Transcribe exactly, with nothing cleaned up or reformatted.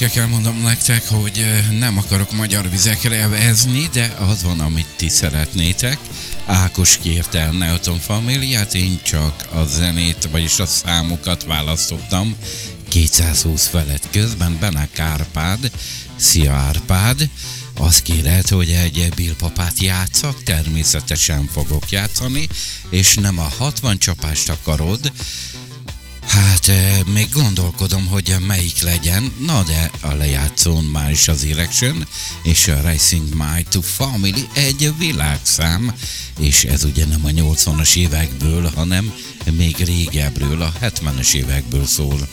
gyerekek, elmondom nektek, hogy nem akarok magyar vizekre vezni, de az van, amit ti szeretnétek. Ákos kérte a Nelton Familiát, én csak a zenét, vagyis a számokat választottam. kétszázhúsz felett közben Benák Árpád, szia Árpád, azt kéred, hogy egy Bill Papát játszak, természetesen fogok játszani, és nem a hatvan csapást akarod. Hát még gondolkodom, hogy melyik legyen, na de a lejátszón már is az Election, és a Racing My to Family egy világszám, és ez ugye nem a nyolcvanas évekből, hanem még régebről, a hetvenes évekből szól.